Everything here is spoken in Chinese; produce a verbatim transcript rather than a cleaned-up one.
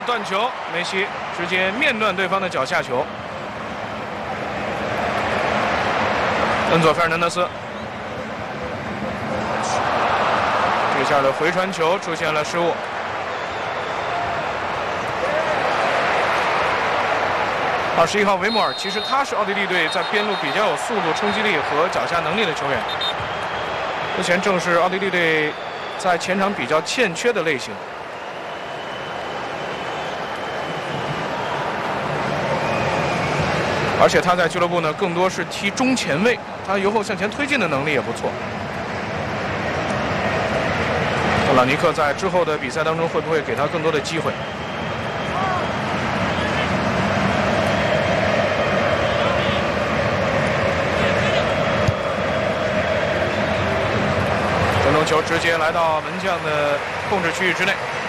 断球，梅西直接面断对方的脚下球。恩佐·费尔南德斯，这下的回传球出现了失误。二十一号维莫尔，其实他是奥地利队在边路比较有速度、冲击力和脚下能力的球员。目前正是奥地利队在前场比较欠缺的类型。 而且他在俱乐部呢，更多是踢中前卫，他由后向前推进的能力也不错。布朗尼克在之后的比赛当中会不会给他更多的机会？传中球直接来到门将的控制区域之内。